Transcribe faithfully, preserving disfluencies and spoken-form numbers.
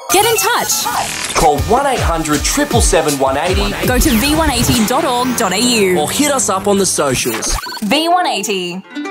Get in touch. Call one eight hundred seven seven seven one eight zero. Go to v one eighty dot org dot a u Or hit us up on the socials. V one eighty.